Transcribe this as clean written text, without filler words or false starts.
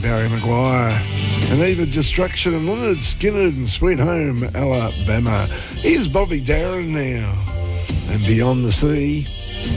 Barry Maguire. And Eva Destruction and Leonard Skinner and Sweet Home Alabama. Here's Bobby Darin now. And Beyond the Sea.